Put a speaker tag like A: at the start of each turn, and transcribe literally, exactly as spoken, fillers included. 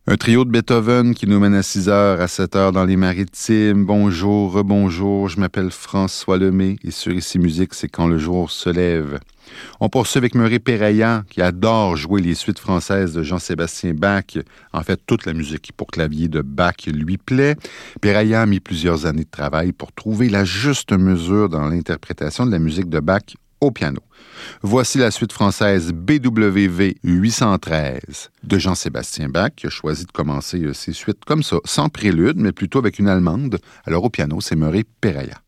A: Un trio de Beethoven qui nous mène à six heures, à sept heures dans les Maritimes. Bonjour, rebonjour, je m'appelle François Lemay et sur Ici Musique, c'est quand le jour se lève. On poursuit avec Murray Péraillant qui adore jouer les suites françaises de Jean-Sébastien Bach. En fait, toute la musique pour clavier de Bach lui plaît. Péraillant a mis plusieurs années de travail pour trouver la juste mesure dans l'interprétation de la musique de Bach au piano. Voici la suite française B W V huit cent treize de Jean-Sébastien Bach, qui a choisi de commencer ses suites comme ça, sans prélude, mais plutôt avec une allemande. Alors au piano, c'est Murray Péraillant.